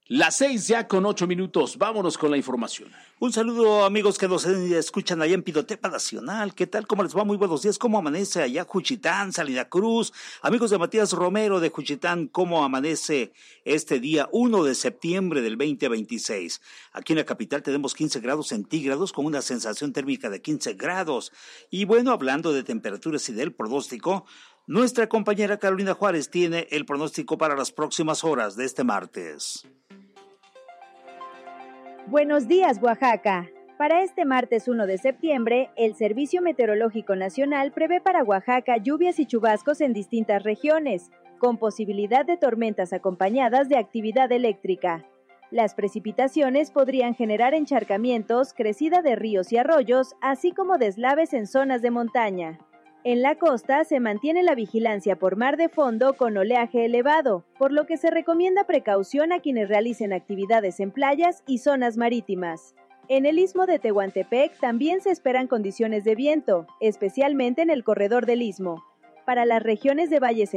Las 6 ya con 8 minutos. Vámonos con la información. Un saludo, amigos que nos escuchan allá en Pinotepa Nacional. ¿Qué tal? ¿Cómo les va? Muy buenos días. ¿Cómo amanece allá Juchitán, Salina Cruz? Amigos de Matías Romero de Juchitán, ¿cómo amanece este día 1 de septiembre del 2026? Aquí en la capital tenemos 15 grados centígrados con una sensación térmica de 15 grados. Y bueno, hablando de temperaturas y del pronóstico, nuestra compañera Carolina Juárez tiene el pronóstico para las próximas horas de este martes. Buenos días, Oaxaca. Para este martes 1 de septiembre, el Servicio Meteorológico Nacional prevé para Oaxaca lluvias y chubascos en distintas regiones, con posibilidad de tormentas acompañadas de actividad eléctrica. Las precipitaciones podrían generar encharcamientos, crecida de ríos y arroyos, así como deslaves en zonas de montaña. En la costa se mantiene la vigilancia por mar de fondo con oleaje elevado, por lo que se recomienda precaución a quienes realicen actividades en playas y zonas marítimas. En el istmo de Tehuantepec también se esperan condiciones de viento, especialmente en el corredor del istmo. Para las regiones de valles